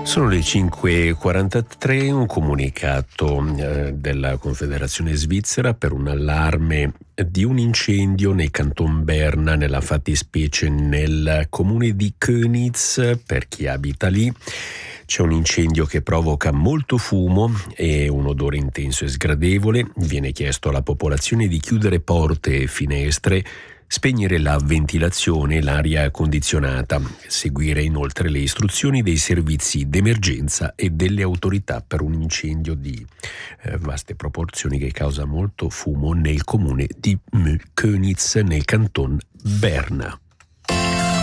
Sono le 5.43, un comunicato della Confederazione Svizzera per un allarme di un incendio nel canton Berna, nella fattispecie nel comune di Köniz. Per chi abita lì c'è un incendio che provoca molto fumo e un odore intenso e sgradevole. Viene chiesto alla popolazione di chiudere porte e finestre, spegnere la ventilazione e l'aria condizionata, seguire inoltre le istruzioni dei servizi d'emergenza e delle autorità per un incendio di vaste proporzioni che causa molto fumo nel comune di Köniz, nel canton Berna.